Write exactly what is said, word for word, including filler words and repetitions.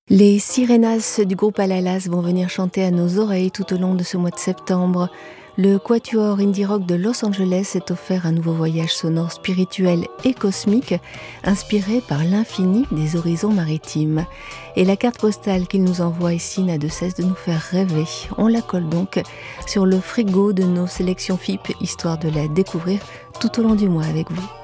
Les Sirenas du groupe Alalas vont venir chanter à nos oreilles tout au long de ce mois de septembre. Le quatuor indie rock de Los Angeles s'est offert un nouveau voyage sonore spirituel et cosmique, inspiré par l'infini des horizons maritimes. Et la carte postale qu'il nous envoie ici n'a de cesse de nous faire rêver. On la colle donc sur le frigo de nos sélections F I P, histoire de la découvrir tout au long du mois avec vous.